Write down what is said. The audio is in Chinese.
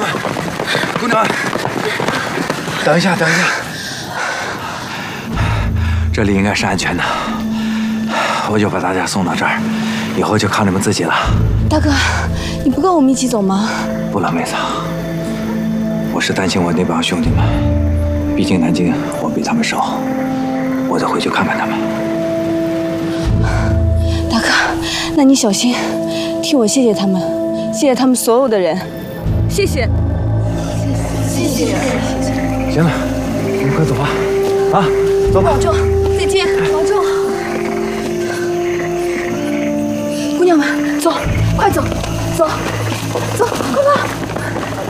姑娘们，等一下，等一下，这里应该是安全的，我就把大家送到这儿，以后就靠你们自己了。 大哥，你不跟我们一起走吗？ 不了，妹子，我是担心我那帮兄弟们，毕竟南京我比他们熟，我得回去看看他们。 大哥，那你小心，替我谢谢他们，谢谢他们所有的人，谢谢。谢谢。 行了，你们快走吧，啊，走吧。 保重，再见，保重。姑娘们，走，快走，走，走，快吧。